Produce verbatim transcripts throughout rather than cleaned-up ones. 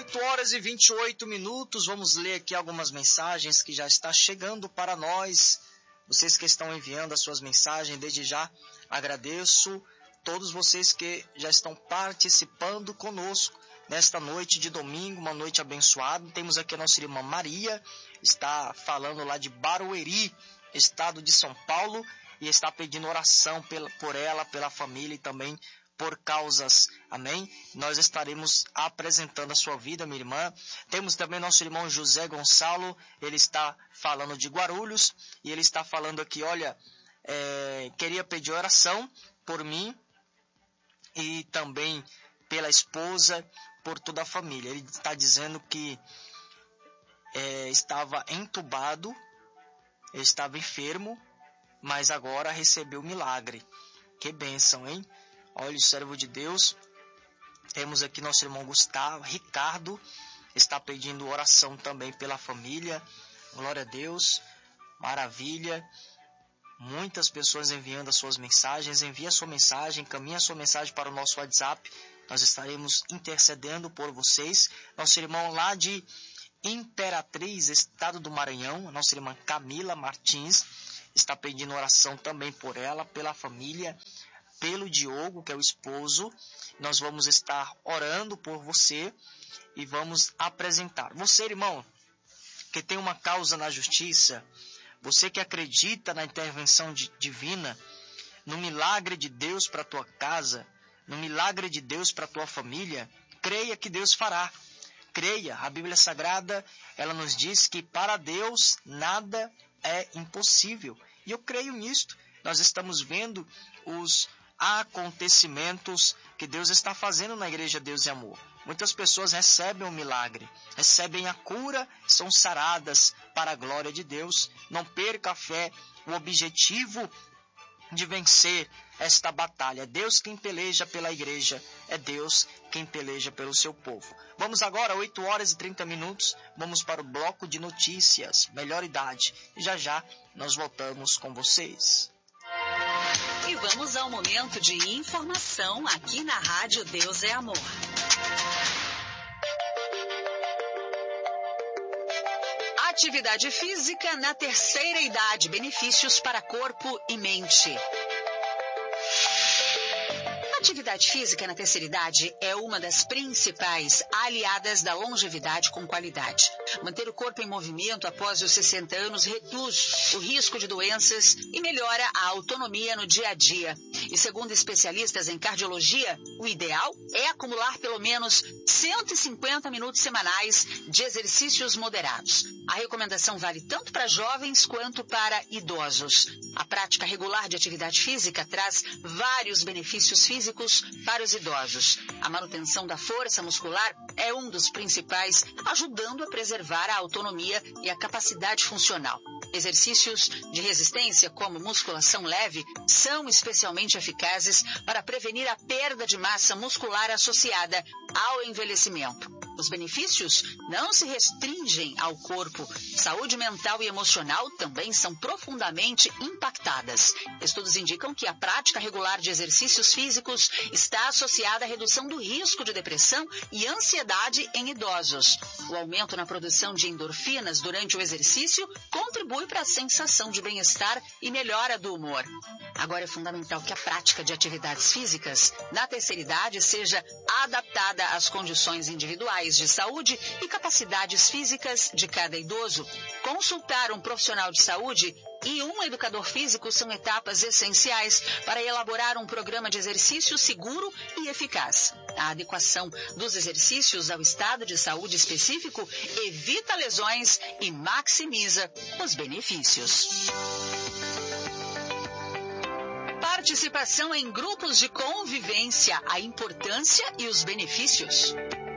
oito horas e vinte e oito minutos, vamos ler aqui algumas mensagens que já está chegando para nós. Vocês que estão enviando as suas mensagens, desde já agradeço todos vocês que já estão participando conosco nesta noite de domingo, uma noite abençoada. Temos aqui a nossa irmã Maria, está falando lá de Barueri, estado de São Paulo, e está pedindo oração pela, por ela, pela família e também por causas, amém? Nós estaremos apresentando a sua vida, minha irmã. Temos também nosso irmão José Gonçalo, ele está falando de Guarulhos, e ele está falando aqui, olha, é, queria pedir oração por mim e também pela esposa, por toda a família. Ele está dizendo que é, estava entubado, estava enfermo, mas agora recebeu milagre. Que bênção, hein? Olha, o servo de Deus. Temos aqui nosso irmão Gustavo, Ricardo, está pedindo oração também pela família. Glória a Deus, maravilha. Muitas pessoas enviando as suas mensagens. Envie a sua mensagem, encaminhe a sua mensagem para o nosso WhatsApp. Nós estaremos intercedendo por vocês. Nosso irmão lá de Imperatriz, estado do Maranhão, a nossa irmã Camila Martins, está pedindo oração também por ela, pela família, pelo Diogo, que é o esposo. Nós vamos estar orando por você e vamos apresentar. Você, irmão, que tem uma causa na justiça, você que acredita na intervenção divina, no milagre de Deus para a tua casa, no milagre de Deus para a tua família, creia que Deus fará. Creia, a Bíblia Sagrada, ela nos diz que para Deus nada é impossível. E eu creio nisto. Nós estamos vendo os acontecimentos que Deus está fazendo na Igreja Deus e Amor. Muitas pessoas recebem o milagre, recebem a cura, são saradas para a glória de Deus. Não perca a fé, o objetivo de vencer esta batalha. É Deus quem peleja pela igreja, é Deus quem peleja pelo seu povo. Vamos agora, oito horas e trinta minutos, vamos para o bloco de notícias, melhor idade. E já já nós voltamos com vocês. E vamos ao momento de informação aqui na Rádio Deus é Amor. Atividade física na terceira idade, benefícios para corpo e mente. Atividade física na terceira idade é uma das principais aliadas da longevidade com qualidade. Manter o corpo em movimento após os sessenta anos reduz o risco de doenças e melhora a autonomia no dia a dia. E segundo especialistas em cardiologia, o ideal é acumular pelo menos cento e cinquenta minutos semanais de exercícios moderados. A recomendação vale tanto para jovens quanto para idosos. A prática regular de atividade física traz vários benefícios físicos para os idosos. A manutenção da força muscular é um dos principais, ajudando a preservar a autonomia e a capacidade funcional. Exercícios de resistência, como musculação leve, são especialmente eficazes para prevenir a perda de massa muscular associada ao envelhecimento. Os benefícios não se restringem ao corpo. Saúde mental e emocional também são profundamente impactadas. Estudos indicam que a prática regular de exercícios físicos está associada à redução do risco de depressão e ansiedade em idosos. O aumento na produção de endorfinas durante o exercício contribui para a sensação de bem-estar e melhora do humor. Agora é fundamental que a prática de atividades físicas na terceira idade seja adaptada às condições individuais de saúde e capacidades físicas de cada idoso. Consultar um profissional de saúde e um educador físico são etapas essenciais para elaborar um programa de exercício seguro e eficaz. A adequação dos exercícios ao estado de saúde específico evita lesões e maximiza os benefícios. Participação em grupos de convivência, a importância e os benefícios.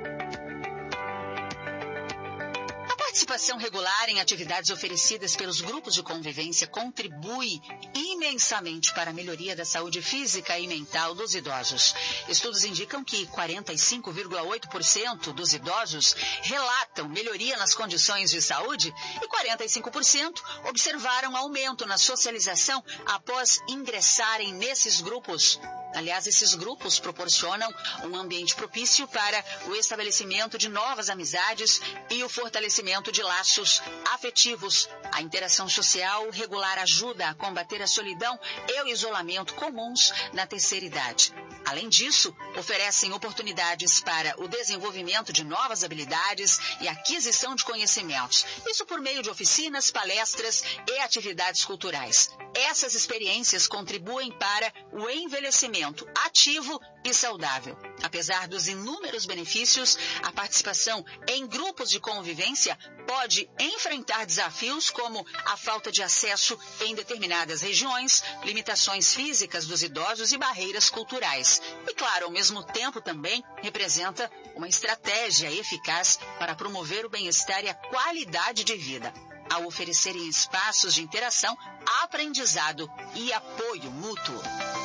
A participação regular em atividades oferecidas pelos grupos de convivência contribui imensamente para a melhoria da saúde física e mental dos idosos. Estudos indicam que quarenta e cinco vírgula oito por cento dos idosos relatam melhoria nas condições de saúde e quarenta e cinco por cento observaram aumento na socialização após ingressarem nesses grupos. Aliás, esses grupos proporcionam um ambiente propício para o estabelecimento de novas amizades e o fortalecimento de laços afetivos. A interação social regular ajuda a combater a solidão e o isolamento comuns na terceira idade. Além disso, oferecem oportunidades para o desenvolvimento de novas habilidades e aquisição de conhecimentos. Isso por meio de oficinas, palestras e atividades culturais. Essas experiências contribuem para o envelhecimento ativo e saudável. Apesar dos inúmeros benefícios, a participação em grupos de convivência pode enfrentar desafios como a falta de acesso em determinadas regiões, limitações físicas dos idosos e barreiras culturais. E, claro, ao mesmo tempo também representa uma estratégia eficaz para promover o bem-estar e a qualidade de vida, ao oferecerem espaços de interação, aprendizado e apoio mútuo.